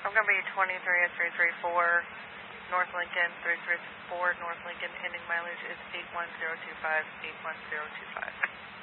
I'm going to be 23334 North Lincoln, 334 North Lincoln. Ending mileage is 81025, 81025.